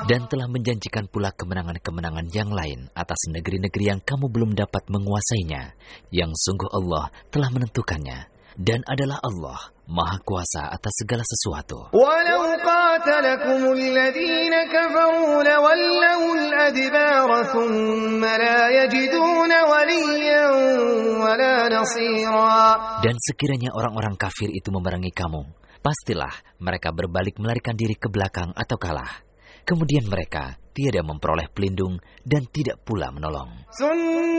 Dan telah menjanjikan pula kemenangan-kemenangan yang lain atas negeri-negeri yang kamu belum dapat menguasainya, yang sungguh Allah telah menentukannya. Dan adalah Allah Maha Kuasa atas segala sesuatu. وَلَوْ قَاتَلَكُمُ الَّذِينَ كَفَرُوا لَوَلَّوُا الْأَدْبَارَ ثُمَّ لَا يَجِدُونَ وَلِيًّا وَلَا نَصِيرًا. Dan sekiranya orang-orang kafir itu memerangi kamu, pastilah mereka berbalik melarikan diri ke belakang atau kalah. Kemudian mereka tiada memperoleh pelindung dan tidak pula menolong.